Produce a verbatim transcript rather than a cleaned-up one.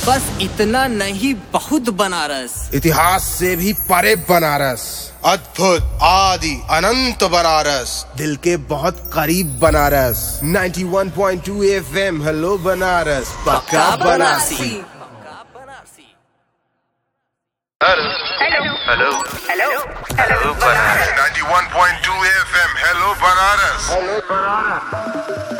बस इतना नहीं, बहुत बनारस। इतिहास से भी परे बनारस, अद्भुत आदि अनंत बनारस, दिल के बहुत करीब बनारस। नाइंटी वन point two FM, hello Banaras, पक्का Banarasi. Hello hello hello hello Banaras. Ninety वन point two FM, hello Banaras.